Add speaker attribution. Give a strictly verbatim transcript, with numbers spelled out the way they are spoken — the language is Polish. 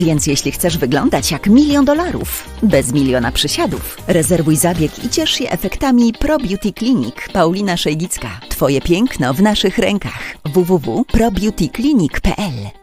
Speaker 1: Więc jeśli chcesz wyglądać jak milion dolarów, bez miliona przysiadów, rezerwuj zabieg i ciesz się efektami Pro Beauty Clinic. Paulina Szejgicka. Twoje piękno w naszych rękach. w w w kropka pro beauty clinic kropka p l